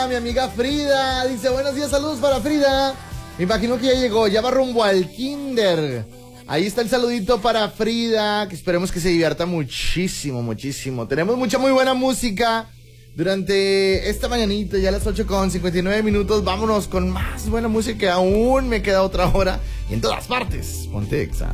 Mi amiga Frida dice buenos días, saludos para Frida. Me imagino que ya llegó, ya va rumbo al kinder. Ahí está el saludito para Frida, que esperemos que se divierta muchísimo, muchísimo. Tenemos mucha muy buena música durante esta mañanita, ya a las 8:59. Vámonos con más buena música, aún me queda otra hora. Y en todas partes, ponte Exa.